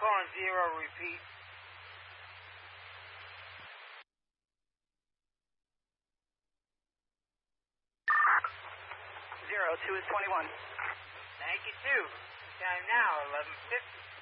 calling 0, repeat. 02 is 21. Thank you, too. Time now, 11:50.